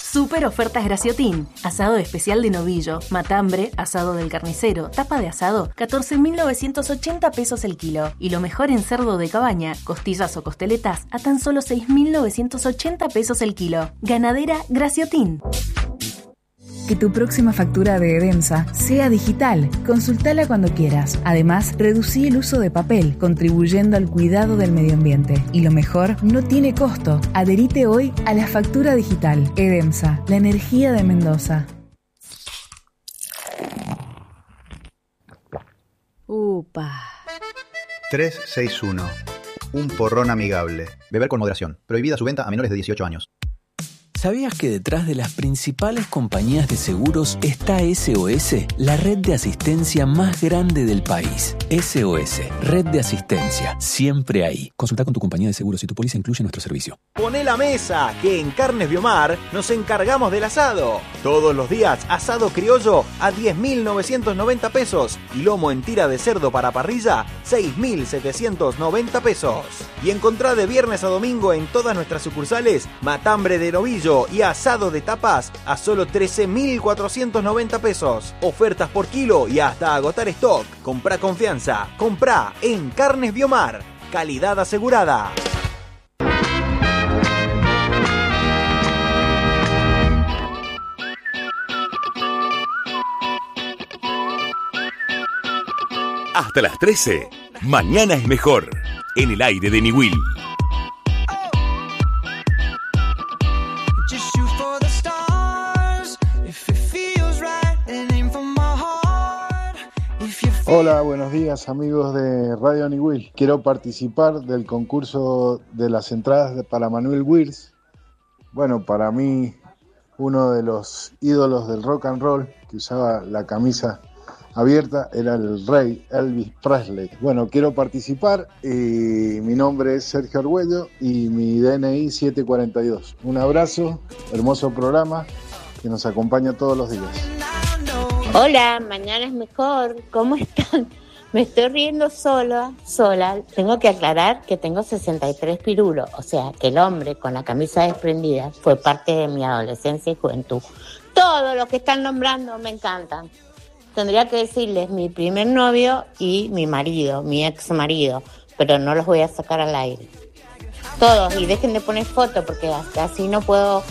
Super ofertas Graciotin. Asado especial de novillo, matambre, asado del carnicero, tapa de asado, 14.980 pesos el kilo. Y lo mejor en cerdo de cabaña, costillas o costeletas, a tan solo 6.980 pesos el kilo. Ganadera Graciotin. Que tu próxima factura de Edemsa sea digital. Consultala cuando quieras. Además, reducí el uso de papel, contribuyendo al cuidado del medio ambiente. Y lo mejor, no tiene costo. Adherite hoy a la factura digital. Edemsa, la energía de Mendoza. Upa. 361. Un porrón amigable. Beber con moderación. Prohibida su venta a menores de 18 años. ¿Sabías que detrás de las principales compañías de seguros está SOS, la red de asistencia más grande del país? SOS, red de asistencia, siempre ahí. Consulta con tu compañía de seguros si tu póliza incluye nuestro servicio. Poné la mesa, que en Carnes Biomar nos encargamos del asado. Todos los días, asado criollo a 10.990 pesos y lomo en tira de cerdo para parrilla, 6.790 pesos. Y encontrá de viernes a domingo en todas nuestras sucursales matambre de novillo y asado de tapas a solo 13.490 pesos. Ofertas por kilo y hasta agotar stock. Comprá confianza. Comprá en Carnes Biomar. Calidad asegurada. Hasta las 13. Mañana es mejor. En el aire de Niwil. Hola, buenos días amigos de Radio Niwil. Quiero participar del concurso de las entradas para Manuel Wills. Bueno, para mí uno de los ídolos del rock and roll que usaba la camisa abierta era el rey Elvis Presley. Bueno, quiero participar y mi nombre es Sergio Arguello y mi DNI 742. Un abrazo, hermoso programa que nos acompaña todos los días. Hola, mañana es mejor. ¿Cómo están? Me estoy riendo sola. Tengo que aclarar que tengo 63 pirulos, o sea, que el hombre con la camisa desprendida fue parte de mi adolescencia y juventud. Todos los que están nombrando me encantan. Tendría que decirles mi primer novio y mi marido, mi ex marido, pero no los voy a sacar al aire. Todos, y dejen de poner fotos porque hasta así no puedo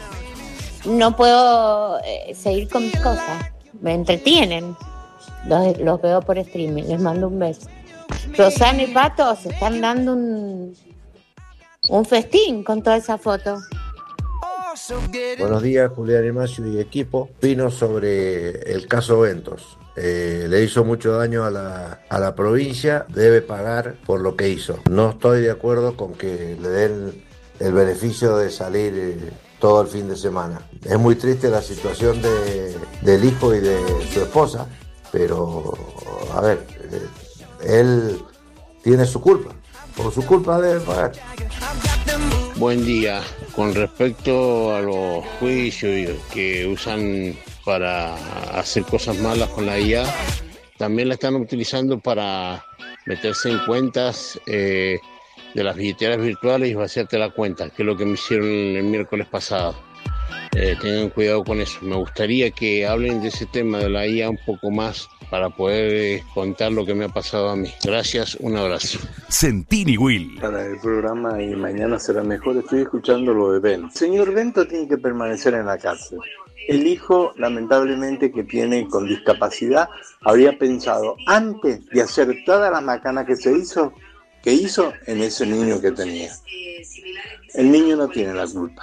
seguir con mis cosas. Me entretienen. Los veo por streaming. Les mando un beso. Rosana y Pato se están dando un festín con toda esa foto. Buenos días, Julián Emacio y equipo. Opino sobre el caso Ventos. Le hizo mucho daño a la provincia, debe pagar por lo que hizo. No estoy de acuerdo con que le den el beneficio de salir todo el fin de semana. Es muy triste la situación del hijo y de su esposa, pero a ver, él tiene su culpa. Por su culpa debe pagar. Buen día. Con respecto a los juicios que usan para hacer cosas malas con la IA, también la están utilizando para meterse en cuentas de las billeteras virtuales y vaciarte la cuenta, que es lo que me hicieron el miércoles pasado. Tengan cuidado con eso. Me gustaría que hablen de ese tema de la IA un poco más para poder contar lo que me ha pasado a mí. Gracias, un abrazo. Sentini Will. Para el programa y mañana será mejor, estoy escuchando lo de Bento. Señor Bento tiene que permanecer en la cárcel. El hijo, lamentablemente, que tiene con discapacidad, habría pensado antes de hacer toda la macana que hizo en ese niño que tenía. El niño no tiene la culpa.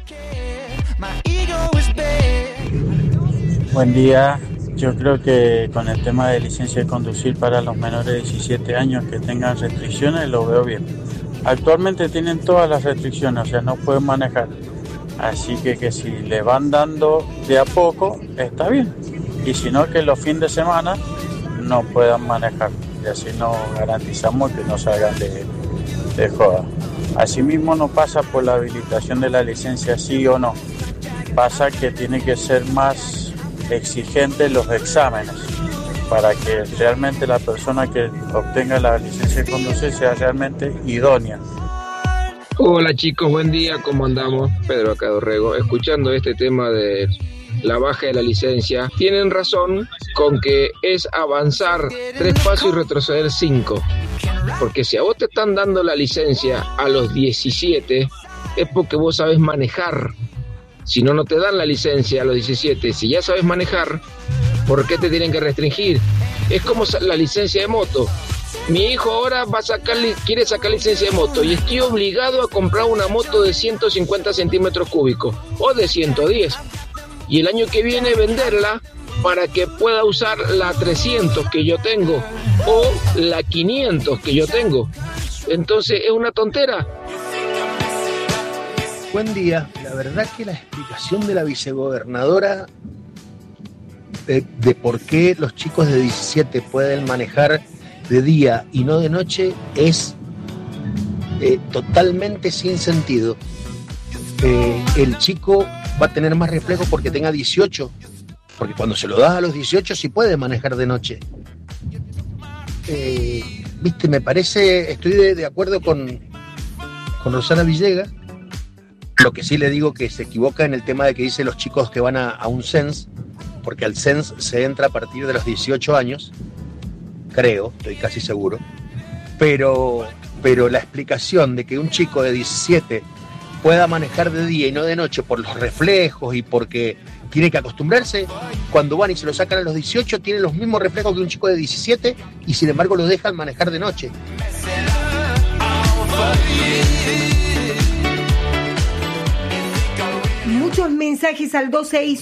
Buen día. Yo creo que con el tema de licencia de conducir para los menores de 17 años que tengan restricciones lo veo bien. Actualmente tienen todas las restricciones, o sea, no pueden manejar. Así que si le van dando de a poco, está bien. Y si no, que los fines de semana no puedan manejar. Y así no garantizamos que no salgan de joda. Asimismo no pasa por la habilitación de la licencia sí o no. Pasa que tiene que ser más exigentes los exámenes para que realmente la persona que obtenga la licencia de conducir sea realmente idónea. Hola chicos, buen día, ¿cómo andamos? Pedro acá de Dorrego. Escuchando este tema de la baja de la licencia, tienen razón con que es avanzar 3 pasos y retroceder 5. Porque si a vos te están dando la licencia a los 17, es porque vos sabés manejar. Si no, no te dan la licencia a los 17. Si ya sabes manejar, ¿por qué te tienen que restringir? Es como la licencia de moto. Mi hijo ahora quiere sacar licencia de moto y estoy obligado a comprar una moto de 150 centímetros cúbicos o de 110. Y el año que viene venderla para que pueda usar la 300 que yo tengo o la 500 que yo tengo. Entonces es una tontera. Buen día. La verdad que la explicación de la vicegobernadora de por qué los chicos de 17 pueden manejar de día y no de noche es totalmente sin sentido. El chico va a tener más reflejo porque tenga 18, porque cuando se lo das a los 18 sí puede manejar de noche. Viste, me parece, estoy de acuerdo con Rosana Villegas. Lo que sí le digo que se equivoca en el tema de que dice los chicos que van a un CENS, porque al CENS se entra a partir de los 18 años, creo, estoy casi seguro, pero la explicación de que un chico de 17 pueda manejar de día y no de noche por los reflejos y porque tiene que acostumbrarse, cuando van y se lo sacan a los 18 tiene los mismos reflejos que un chico de 17 y sin embargo lo dejan manejar de noche. Muchos mensajes al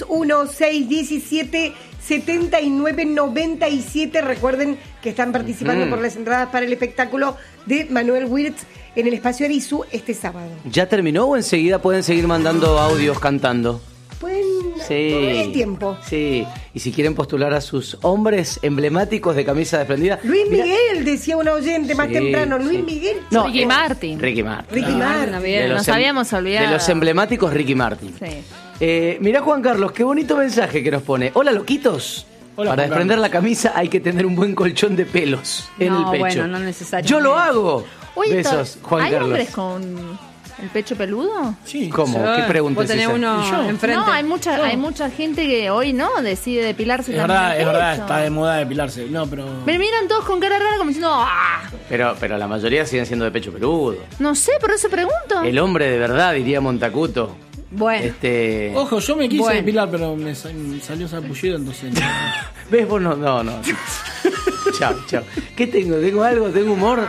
261-617-7997. Recuerden que están participando por las entradas para el espectáculo de Manuel Wirtz en el Espacio Arizu este sábado. ¿Ya terminó o enseguida pueden seguir mandando audios cantando? Pueden... Sí. Hay tiempo. Sí. Y si quieren postular a sus hombres emblemáticos de camisa desprendida. Luis Miguel, decía un oyente más temprano. Luis Miguel. No, Ricky Martin. Ricky Martin. Nos habíamos olvidado. De los emblemáticos, Ricky Martin. Sí. Mirá, Juan Carlos, qué bonito mensaje que nos pone. Hola, loquitos. Hola, para Juan desprender Carlos. la camisa hay que tener un buen colchón de pelos en el pecho. Bueno, no necesariamente. Yo lo hago. Uy, Besos, Juan ¿hay Carlos. hombres con el pecho peludo? Sí. ¿Cómo? ¿Qué pregunta Vos es tenés esa? uno enfrente. No, hay mucha gente que hoy decide depilarse también. Es verdad, está de moda depilarse. No, pero... Me miran todos con cara rara como diciendo, ¡ah! Pero la mayoría siguen siendo de pecho peludo. No sé, por eso pregunto. El hombre de verdad, diría Montacuto. Bueno. Ojo, yo me quise depilar, pero me salió sarpullido, entonces... ¿Ves? Vos no. Chao. ¿Qué tengo? ¿Tengo algo? ¿Tengo humor?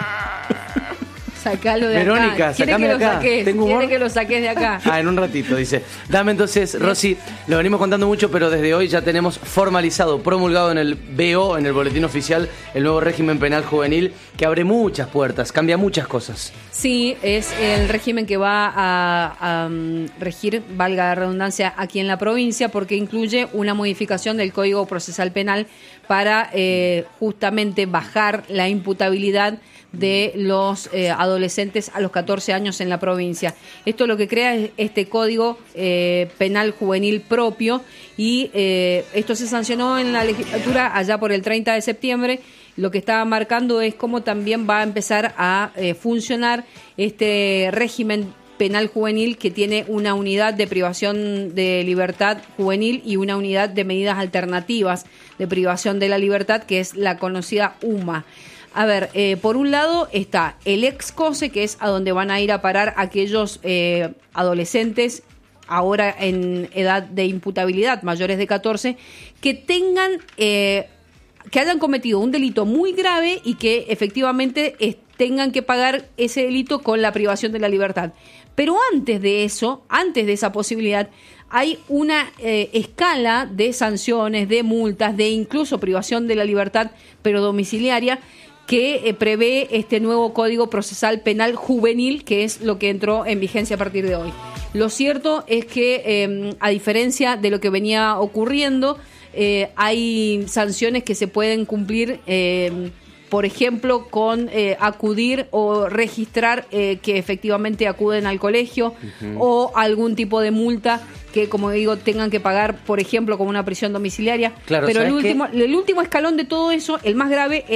Sacalo de Verónica, acá. ¿Quiere sacame que de lo acá. saques? ¿Tengo humor? ¿Quiere que lo saques de acá? En un ratito, dice. Dame entonces, Rosy, lo venimos contando mucho, pero desde hoy ya tenemos formalizado, promulgado en el BO, en el Boletín Oficial, el nuevo régimen penal juvenil, que abre muchas puertas, cambia muchas cosas. Sí, es el régimen que va a regir, valga la redundancia, aquí en la provincia, porque incluye una modificación del Código Procesal Penal para justamente bajar la imputabilidad de los adolescentes a los 14 años en la provincia. Esto lo que crea es este Código Penal Juvenil propio y esto se sancionó en la legislatura allá por el 30 de septiembre. Lo que está marcando es cómo también va a empezar a funcionar este régimen penal juvenil, que tiene una unidad de privación de libertad juvenil y una unidad de medidas alternativas de privación de la libertad, que es la conocida UMA. A ver, por un lado está el ex-COSE, que es a donde van a ir a parar aquellos adolescentes ahora en edad de imputabilidad, mayores de 14, que tengan... que hayan cometido un delito muy grave y que efectivamente tengan que pagar ese delito con la privación de la libertad. Pero antes de eso, antes de esa posibilidad, hay una escala de sanciones, de multas, de incluso privación de la libertad, pero domiciliaria, que prevé este nuevo Código Procesal Penal Juvenil, que es lo que entró en vigencia a partir de hoy. Lo cierto es que, a diferencia de lo que venía ocurriendo, hay sanciones que se pueden cumplir, por ejemplo, con acudir o registrar que efectivamente acuden al colegio, o algún tipo de multa que, como digo, tengan que pagar, por ejemplo, como una prisión domiciliaria. Claro, pero el ¿sabes último escalón de todo eso, el más grave, es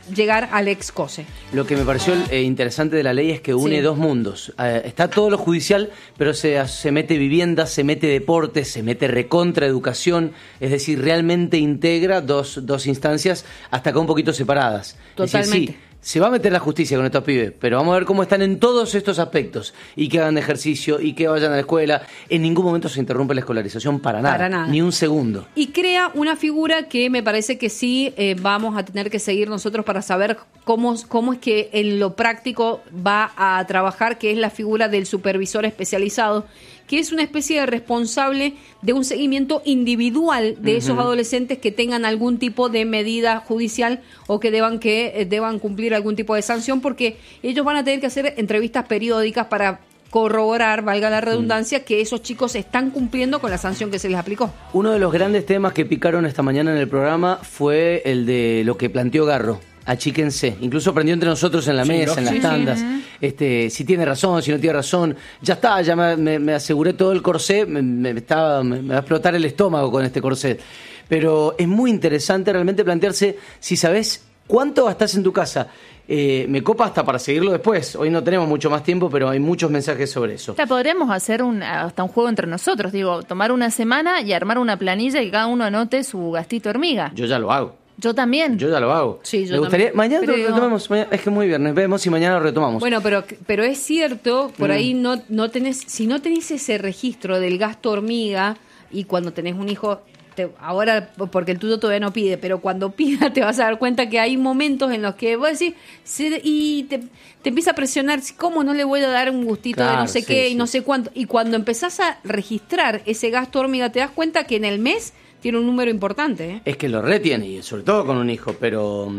llegar al ex COSE. Lo que me pareció interesante de la ley es que une dos mundos. Está todo lo judicial, pero se mete vivienda, se mete deporte, se mete recontra educación, es decir, realmente integra dos instancias hasta acá un poquito separadas. Totalmente. Es decir, sí, se va a meter la justicia con estos pibes, pero vamos a ver cómo están en todos estos aspectos, y que hagan ejercicio, y que vayan a la escuela. En ningún momento se interrumpe la escolarización para nada. Ni un segundo. Y crea una figura que me parece que sí vamos a tener que seguir nosotros para saber cómo es que en lo práctico va a trabajar, que es la figura del supervisor especializado, que es una especie de responsable de un seguimiento individual de esos adolescentes que tengan algún tipo de medida judicial o que deban cumplir algún tipo de sanción, porque ellos van a tener que hacer entrevistas periódicas para corroborar, valga la redundancia, que esos chicos están cumpliendo con la sanción que se les aplicó. Uno de los grandes temas que picaron esta mañana en el programa fue el de lo que planteó Garro. Achíquense, incluso aprendió entre nosotros en la mesa, en las tandas, si tiene razón, si no tiene razón, ya está, ya me aseguré todo el corsé, me va a explotar el estómago con este corsé. Pero es muy interesante realmente plantearse si sabes cuánto gastás en tu casa. Me copa hasta para seguirlo después. Hoy no tenemos mucho más tiempo, pero hay muchos mensajes sobre eso. Podremos hacer hasta un juego entre nosotros, tomar una semana y armar una planilla y cada uno anote su gastito hormiga. Yo ya lo hago. Yo también. Yo ya lo hago. Sí, yo me gustaría. también. Mañana lo retomamos. Es que muy viernes. Vemos y mañana lo retomamos. Bueno, pero es cierto, por ahí no tenés, si no tenés ese registro del gasto hormiga, y cuando tenés un hijo, ahora porque el tuyo todavía no pide, pero cuando pida te vas a dar cuenta que hay momentos en los que vos decís, y te empieza a presionar, ¿cómo no le voy a dar un gustito de no sé qué y no sé cuánto? Y cuando empezás a registrar ese gasto hormiga, te das cuenta que en el mes tiene un número importante. Es que lo retiene, y sobre todo con un hijo, pero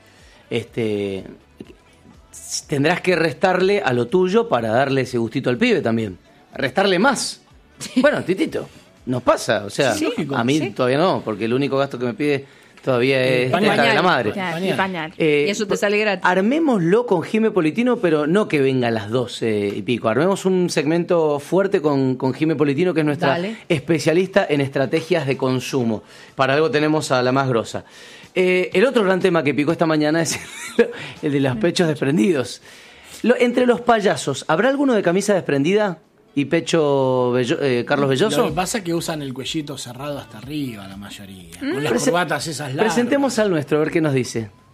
tendrás que restarle a lo tuyo para darle ese gustito al pibe también. Restarle más. Bueno, Titito, nos pasa, o sea, a mí todavía no, porque el único gasto que me pide todavía es de la madre. Y pañal. Y eso te sale gratis. Armémoslo con Jime Politino, pero no que venga a las 12 y pico. Armemos un segmento fuerte con Jime Politino, que es nuestra especialista en estrategias de consumo. Para algo tenemos a la más grosa. El otro gran tema que picó esta mañana es el de los pechos desprendidos. Entre los payasos, ¿habrá alguno de camisa desprendida y pecho Carlos Belloso? Lo que pasa es que usan el cuellito cerrado hasta arriba la mayoría, con las corbatas esas largas. Presentemos al nuestro, a ver qué nos dice.